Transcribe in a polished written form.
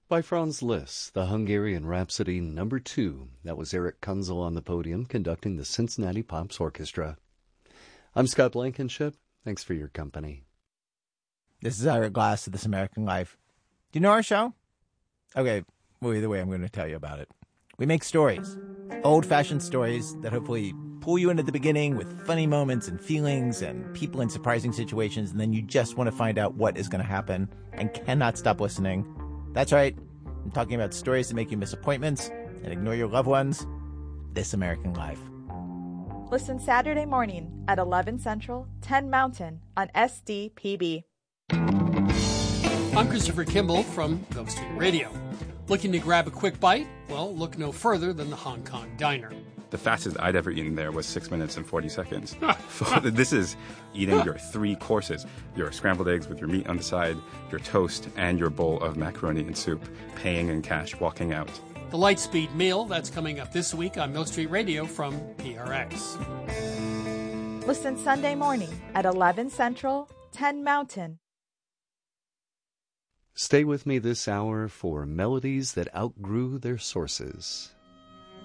By Franz Liszt, the Hungarian Rhapsody No. 2. That was Eric Kunzel on the podium conducting the Cincinnati Pops Orchestra. I'm Scott Blankenship. Thanks for your company. This is Ira Glass of This American Life. Do you know our show? Okay, well, either way, I'm going to tell you about it. We make stories, old-fashioned stories that hopefully pull you into the beginning with funny moments and feelings and people in surprising situations, and then you just want to find out what is going to happen and cannot stop listening. That's right. I'm talking about stories that make you miss appointments and ignore your loved ones. This American Life. Listen Saturday morning at 11 Central, 10 Mountain on SDPB. I'm Christopher Kimball from Ghost Street Radio. Looking to grab a quick bite? Well, look no further than the Hong Kong Diner. The fastest I'd ever eaten there was 6 minutes and 40 seconds. This is eating your 3 courses, your scrambled eggs with your meat on the side, your toast, and your bowl of macaroni and soup, paying in cash, walking out. The Lightspeed Meal, that's coming up this week on Mill Street Radio from PRX. Listen Sunday morning at 11 Central, 10 Mountain. Stay with me this hour for melodies that outgrew their sources.